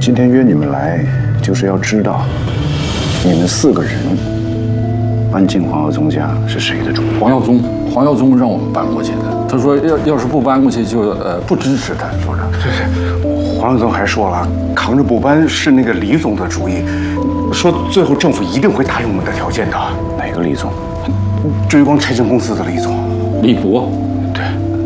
今天约你们来，就是要知道你们4个人搬进黄耀宗家是谁的主意。 黄耀宗让我们搬过去的。他说要是不搬过去就不支持他，说着。 对，黄耀宗还说了，扛着不搬是那个李总的主意，说最后政府一定会答应我们的条件的。 哪个李总？ 追光拆迁公司的李总。 李博。